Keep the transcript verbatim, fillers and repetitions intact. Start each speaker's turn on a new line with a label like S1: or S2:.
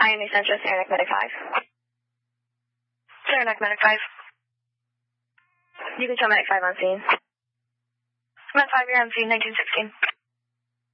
S1: Miami Central, Saranac Medic five.
S2: Saranac Medic five.
S1: You can show Medic five on scene.
S2: Med five, you're on scene, nineteen sixteen.